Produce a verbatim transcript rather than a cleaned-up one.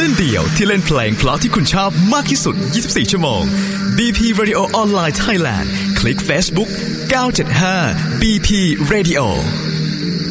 ลื่นเดี่ยวที่เล่นเพลงเพราะที่คุณชอบมากที่สุดยี่สิบสี่ชั่วโมง บี พี Radio Online Thailand คลิก Facebook เก้าเจ็ดห้า บี พี Radio